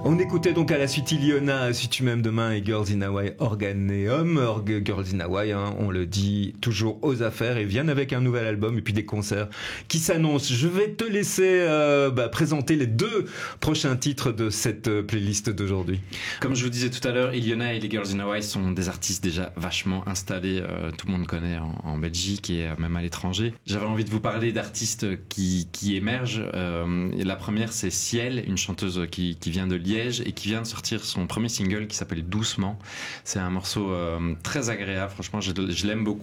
On écoutait donc à la suite Iliona, Si tu m'aimes demain et Girls in Hawaii Organeum. Girls in Hawaii, hein, on le dit toujours aux affaires et viennent avec un nouvel album et puis des concerts qui s'annoncent. Je vais te laisser présenter les 2 prochains titres de cette playlist d'aujourd'hui. Comme je vous disais tout à l'heure, Iliona et les Girls in Hawaii sont des artistes déjà vachement installés, tout le monde connaît en Belgique et même à l'étranger. J'avais envie de vous parler d'artistes qui émergent. Et la première, c'est Ciel, une chanteuse qui vient de Liège et qui vient de sortir son premier single qui s'appelle Doucement. C'est un morceau très agréable, franchement je l'aime beaucoup.